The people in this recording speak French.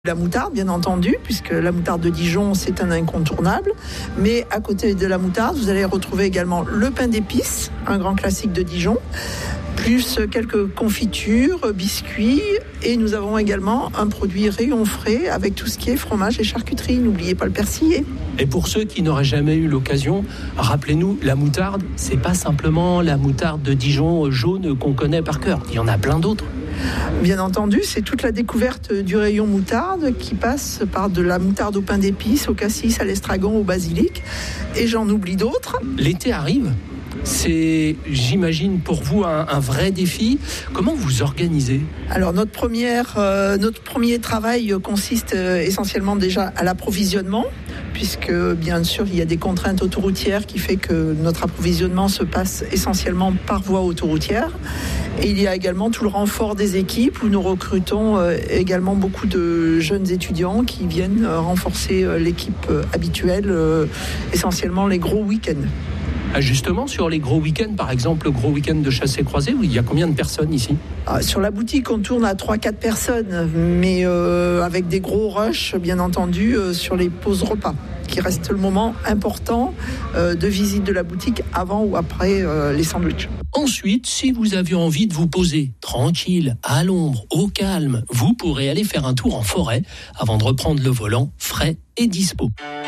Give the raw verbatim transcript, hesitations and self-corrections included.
La moutarde, bien entendu, puisque la moutarde de Dijon, c'est un incontournable. Mais à côté de la moutarde, vous allez retrouver également le pain d'épices, un grand classique de Dijon, plus quelques confitures, biscuits. Et nous avons également un produit rayon frais avec tout ce qui est fromage et charcuterie. N'oubliez pas le persillé. Et pour ceux qui n'auraient jamais eu l'occasion, rappelez-nous, la moutarde, c'est pas simplement la moutarde de Dijon jaune qu'on connaît par cœur. Il y en a plein d'autres. Bien entendu, c'est toute la découverte du rayon moutarde qui passe par de la moutarde au pain d'épices, au cassis, à l'estragon, au basilic. Et j'en oublie d'autres. L'été arrive. C'est, j'imagine, pour vous un, un vrai défi. Comment vous organisez ? Alors notre première, euh, notre premier travail consiste euh, essentiellement déjà à l'approvisionnement, puisque bien sûr il y a des contraintes autoroutières qui fait que notre approvisionnement se passe essentiellement par voie autoroutière. Et il y a également tout le renfort des équipes où nous recrutons euh, également beaucoup de jeunes étudiants qui viennent euh, renforcer euh, l'équipe euh, habituelle, euh, essentiellement les gros week-ends. Justement, sur les gros week-ends, par exemple, le gros week-end de chassé-croisé, il y a combien de personnes ici ? Ah, sur la boutique, on tourne à trois quatre personnes, mais euh, avec des gros rushs, bien entendu, euh, sur les pauses repas, qui reste le moment important euh, de visite de la boutique avant ou après euh, les sandwichs. Ensuite, si vous avez envie de vous poser tranquille, à l'ombre, au calme, vous pourrez aller faire un tour en forêt avant de reprendre le volant frais et dispo.